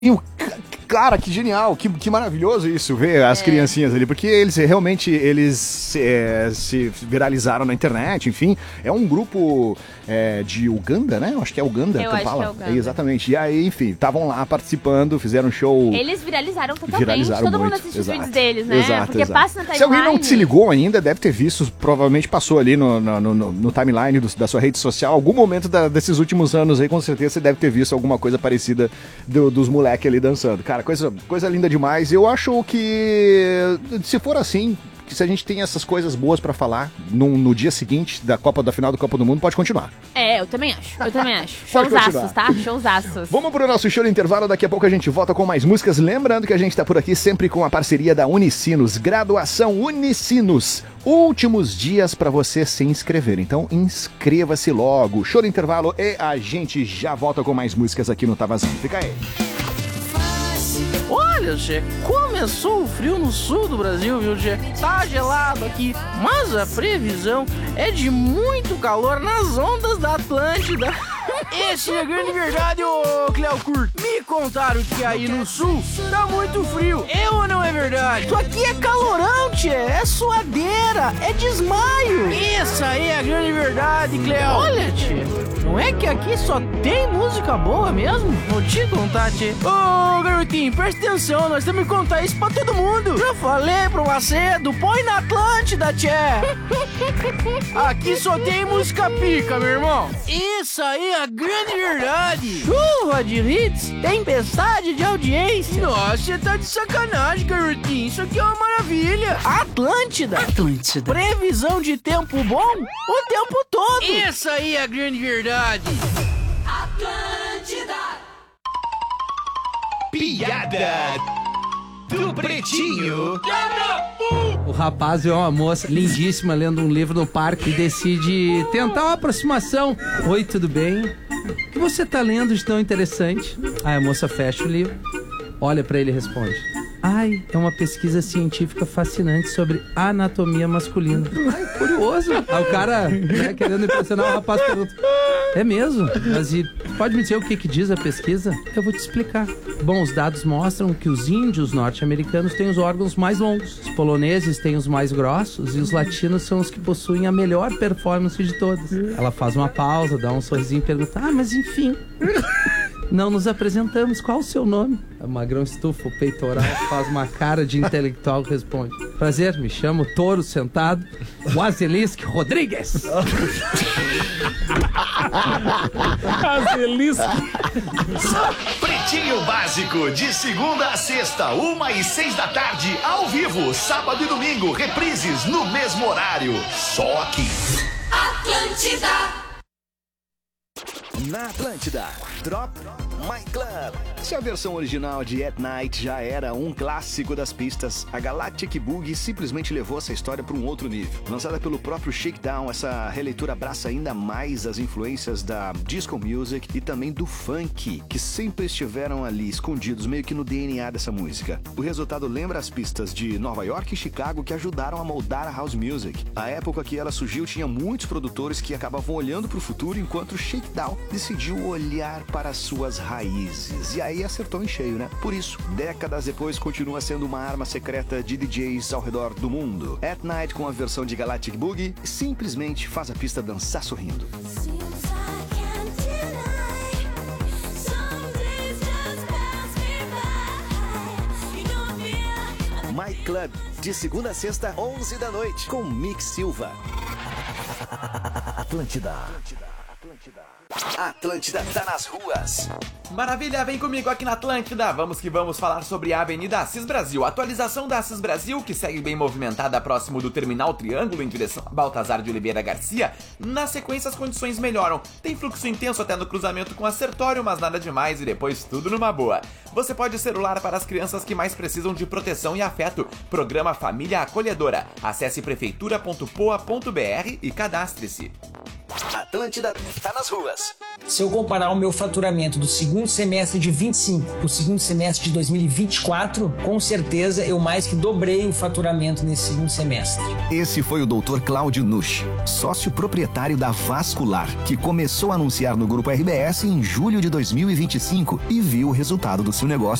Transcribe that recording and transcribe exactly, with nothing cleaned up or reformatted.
Cara, que genial, que, que maravilhoso isso, ver as é. criancinhas ali, porque eles realmente, eles é, se viralizaram na internet, enfim, é um grupo é, de Uganda, né? Eu acho que é Uganda, Eu que acho fala. que é Uganda. É, exatamente, e aí, enfim, estavam lá participando, fizeram um show. Eles viralizaram totalmente, viralizaram todo muito. mundo assiste Exato. os vídeos deles, né? Exato, porque exato. passa na timeline. Se alguém não se ligou ainda, deve ter visto, provavelmente passou ali no, no, no, no timeline do, da sua rede social, algum momento da, desses últimos anos aí, com certeza você deve ter visto alguma coisa parecida do, dos moleques ali dançando. Cara, coisa, coisa linda demais. Eu acho que, se for assim, que se a gente tem essas coisas boas pra falar no, no dia seguinte da Copa, da final da Copa do Mundo, pode continuar. É, eu também acho, eu também acho. Showzaços, tá? Showzaços. Vamos pro nosso show de intervalo, daqui a pouco a gente volta com mais músicas. Lembrando que a gente tá por aqui sempre com a parceria da Unicinos, graduação Unicinos. Últimos dias pra você se inscrever, então inscreva-se logo. Show de intervalo e a gente já volta com mais músicas aqui no Tá Vazando. Fica aí. Olha, Che, começou o frio no sul do Brasil, viu, Che? Tá gelado aqui, mas a previsão é de muito calor nas ondas da Atlântida. Essa é a grande verdade, ô Cleo Curto. Me contaram que aí no sul tá muito frio. Eu ou não é verdade? Isso aqui é calorão, tchê. É suadeira, é desmaio. Essa aí é a grande verdade, Cleo. Olha, tchê, não é que aqui só tem música boa mesmo? Vou te contar, tchê. Ô, garotinho, presta atenção, nós temos que contar isso pra todo mundo. Já falei pro Macedo, põe na Atlântida, tchê. Aqui só tem música pica, meu irmão. Isso aí é a grande verdade. Chuva de hits, tempestade de audiência. Nossa, você tá de sacanagem, garotinho. Isso aqui é uma maravilha. Atlântida. Atlântida. Previsão de tempo bom o tempo todo. Isso aí é a grande verdade. Atlântida. Piada do Pretinho. O rapaz vê uma moça lindíssima lendo um livro no parque e decide tentar uma aproximação. Oi, tudo bem? O que você tá lendo de tão interessante? Aí a moça fecha o livro, olha pra ele e responde: ai, é uma pesquisa científica fascinante sobre anatomia masculina. Ai, curioso. Aí o cara, né, querendo impressionar o rapaz, pergunta: é mesmo? Mas e pode me dizer o que, que diz a pesquisa? Eu vou te explicar. Bom, os dados mostram que os índios norte-americanos têm os órgãos mais longos, os poloneses têm os mais grossos e os latinos são os que possuem a melhor performance de todas. Ela faz uma pausa, dá um sorrisinho e pergunta: ah, mas enfim... Não nos apresentamos, qual o seu nome? O magrão estufa o peitoral, faz uma cara de intelectual e responde: prazer, me chamo Touro Sentado Wazelisque Rodrigues. Wazelisque. Pretinho Básico, de segunda a sexta, uma e seis da tarde, ao vivo, sábado e domingo, reprises no mesmo horário, só aqui. Atlântida. Na Atlântida, Drop My Club. Se a versão original de At Night já era um clássico das pistas, a Galactic Boogie simplesmente levou essa história para um outro nível. Lançada pelo próprio Shakedown, essa releitura abraça ainda mais as influências da disco music e também do funk, que sempre estiveram ali escondidos meio que no D N A dessa música. O resultado lembra as pistas de Nova York e Chicago que ajudaram a moldar a house music. A época que ela surgiu tinha muitos produtores que acabavam olhando para o futuro, enquanto o Shakedown decidiu olhar para suas raízes. E aí acertou em cheio, né? Por isso, décadas depois, continua sendo uma arma secreta de D Js ao redor do mundo. At Night, com a versão de Galactic Boogie, simplesmente faz a pista dançar sorrindo. My Club, de segunda a sexta, onze da noite, com Mick Silva. Atlântida. Atlântida tá nas ruas. Maravilha, vem comigo aqui na Atlântida. Vamos que vamos falar sobre a Avenida Assis Brasil. Atualização da Assis Brasil, que segue bem movimentada próximo do Terminal Triângulo em direção a Baltazar de Oliveira Garcia. Na sequência, as condições melhoram. Tem fluxo intenso até no cruzamento com a Sertório, mas nada demais e depois tudo numa boa. Você pode celular para as crianças que mais precisam de proteção e afeto. Programa Família Acolhedora. Acesse prefeitura ponto poa ponto br e cadastre-se. Atlântida tá nas ruas. Se eu comparar o meu faturamento do segundo semestre de vinte e cinco para o segundo semestre de dois mil e vinte e quatro, com certeza eu mais que dobrei o faturamento nesse segundo semestre. Esse foi o doutor Cláudio Nusch, sócio proprietário da Vascular, que começou a anunciar no Grupo R B S em julho de dois mil e vinte e cinco e viu o resultado do seu negócio